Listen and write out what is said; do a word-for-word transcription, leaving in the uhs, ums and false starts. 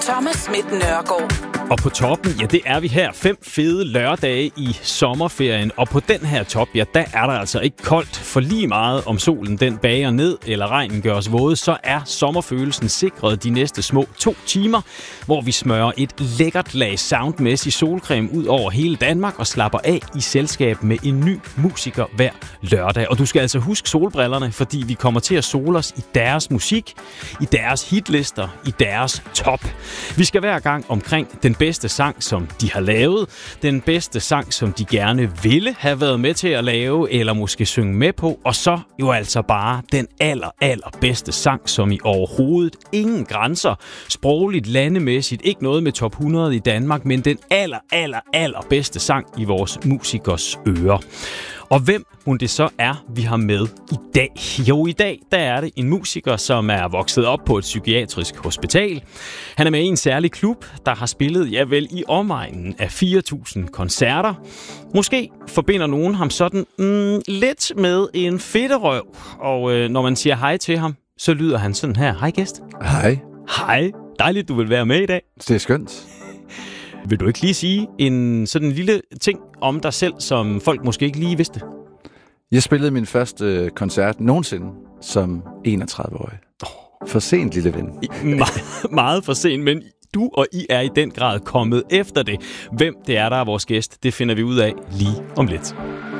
Thomas Schmidt Nørgaard. Og på toppen, ja, det er vi her. Fem fede lørdage i sommerferien. Og på den her top, ja, der er der altså ikke koldt. For lige meget om solen den bager ned, eller regnen gør os våde, så er sommerfølelsen sikret de næste små to timer, hvor vi smører et lækkert lag soundmæssig solcreme ud over hele Danmark og slapper af i selskab med en ny musiker hver lørdag. Og du skal altså huske solbrillerne, fordi vi kommer til at sole os i deres musik, i deres hitlister, i deres top. Vi skal hver gang omkring den bedste sang, som de har lavet, den bedste sang, som de gerne ville have været med til at lave, eller måske synge med på, og så jo altså bare den aller, aller bedste sang, som i overhovedet ingen grænser, sprogligt, landemæssigt, ikke noget med top hundrede i Danmark, men den aller, aller, aller bedste sang i vores musikers ører. Og hvem mon det så er, vi har med i dag? Jo, i dag der er det en musiker, som er vokset op på et psykiatrisk hospital. Han er med i en særlig klub, der har spillet, ja vel, i omegnen af fire tusind koncerter. Måske forbinder nogen ham sådan mm, lidt med en fedterøv. Og øh, når man siger hej til ham, så lyder han sådan her. Hej gæst. Hej. Hej. Dejligt, du vil være med i dag. Det er skønt. Vil du ikke lige sige en sådan en lille ting om dig selv, som folk måske ikke lige vidste? Jeg spillede min første koncert nogensinde som enogtredive-årig. For sent, lille ven. Me- meget for sent, men du og I er i den grad kommet efter det. Hvem det er, der er vores gæst, det finder vi ud af lige om lidt.